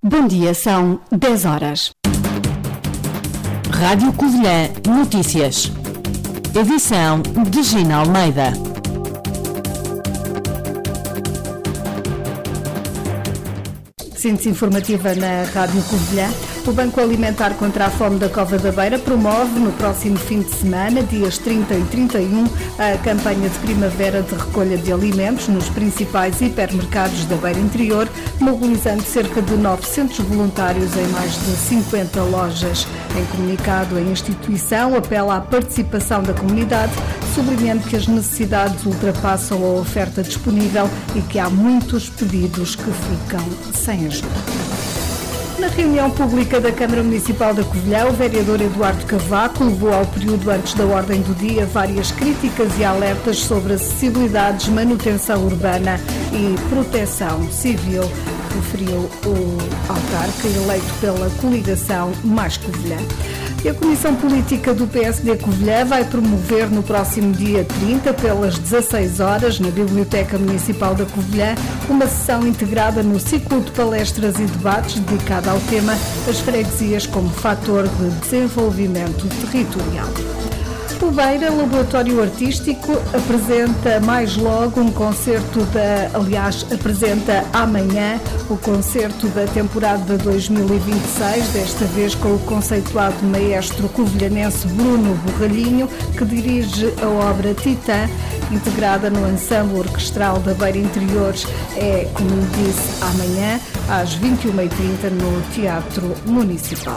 Bom dia, são 10 horas. Rádio Covilhã Notícias. Edição de Gina Almeida. Síntese informativa na Rádio Covilhã. O Banco Alimentar contra a Fome da Cova da Beira promove no próximo fim de semana, dias 30 e 31, a campanha de primavera de recolha de alimentos nos principais hipermercados da Beira Interior, mobilizando cerca de 900 voluntários em mais de 50 lojas. Em comunicado, a instituição apela à participação da comunidade, sublinhando que as necessidades ultrapassam a oferta disponível e que há muitos pedidos que ficam sem ajuda. Na reunião pública da Câmara Municipal da Covilhã, o vereador Eduardo Cavaco levou ao período antes da ordem do dia várias críticas e alertas sobre acessibilidades, manutenção urbana e proteção civil, referiu o autarca eleito pela coligação Mais Covilhã. E a Comissão Política do PSD Covilhã vai promover no próximo dia 30, pelas 16 horas, na Biblioteca Municipal da Covilhã, uma sessão integrada no ciclo de palestras e debates dedicada ao tema As freguesias como fator de desenvolvimento territorial. O Beira Laboratório Artístico apresenta mais logo um concerto apresenta amanhã o concerto da temporada 2026, desta vez com o conceituado maestro covilhanense Bruno Borralhinho, que dirige a obra Titã, integrada no ensemble orquestral da Beira Interior. É, como disse, amanhã às 21h30 no Teatro Municipal.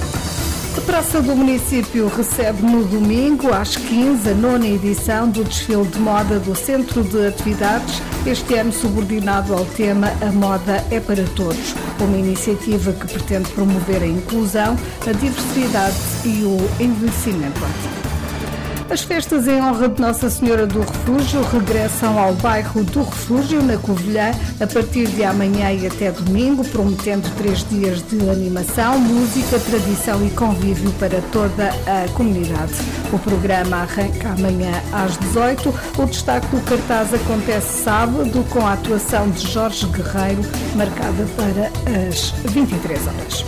A Praça do Município recebe no domingo, às 15, a 9ª edição do desfile de moda do Centro de Atividades, este ano subordinado ao tema A Moda é para Todos, uma iniciativa que pretende promover a inclusão, a diversidade e o envelhecimento ativo. As festas em honra de Nossa Senhora do Refúgio regressam ao bairro do Refúgio, na Covilhã, a partir de amanhã e até domingo, prometendo 3 dias de animação, música, tradição e convívio para toda a comunidade. O programa arranca amanhã às 18h. O destaque do cartaz acontece sábado, com a atuação de Jorge Guerreiro, marcada para as 23 horas.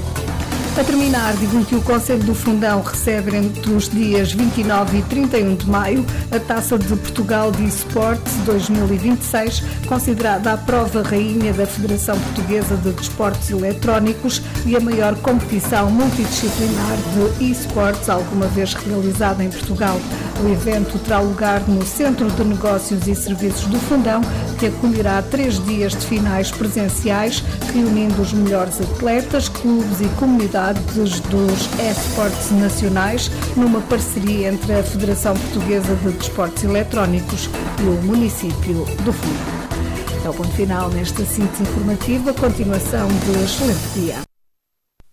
A terminar, digo que o Conselho do Fundão recebe entre os dias 29 e 31 de maio a Taça de Portugal de eSports 2026, considerada a prova rainha da Federação Portuguesa de Desportos Eletrónicos e a maior competição multidisciplinar de eSports alguma vez realizada em Portugal. O evento terá lugar no Centro de Negócios e Serviços do Fundão, que acolherá 3 dias de finais presenciais, reunindo os melhores atletas, clubes e comunidades dos esportes nacionais, numa parceria entre a Federação Portuguesa de Desportos Eletrónicos e o município do Fundão. É o ponto final nesta síntese informativa. Continuação de excelente dia.